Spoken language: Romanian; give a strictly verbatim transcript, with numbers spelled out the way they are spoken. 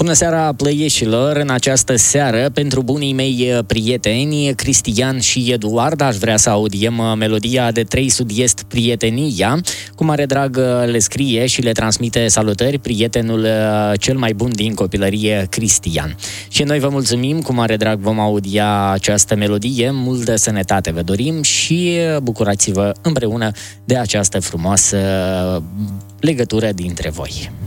Bună seara, plăieșilor! În această seară, pentru bunii mei prieteni, Cristian și Eduard, aș vrea să audiem melodia de trei Sud-Est, Prietenia. Cu mare drag le scrie și le transmite salutări prietenul cel mai bun din copilărie, Cristian. Și noi vă mulțumim, cu mare drag vom audia această melodie, multă sănătate vă dorim și bucurați-vă împreună de această frumoasă legătură dintre voi.